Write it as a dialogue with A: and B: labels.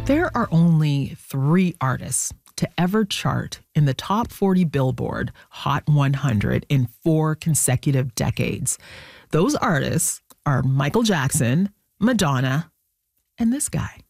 A: There are only 3 artists to ever chart in the top 40 Billboard Hot 100 in 4 consecutive decades. Those artists are Michael Jackson, Madonna, and this guy.